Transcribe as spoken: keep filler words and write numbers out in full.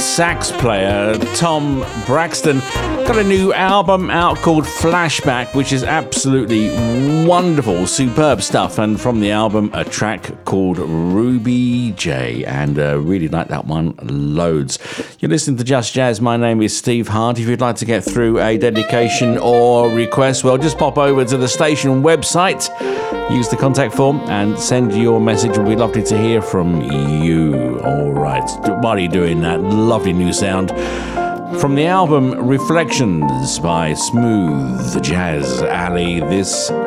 sax player Tom Braxton got a new album out called Flashback, which is absolutely wonderful, superb stuff. And from the album, a track called Ruby J, and uh, really like that one loads. You're listening to Just Jazz. My name is Steve Hart. If you'd like to get through a dedication or request, well, just pop over to the station website, use the contact form, and send your message. We'd be lovely to hear from you. All right, while you're doing that, lovely new sound from the album Reflections by Smooth Jazz Alley. This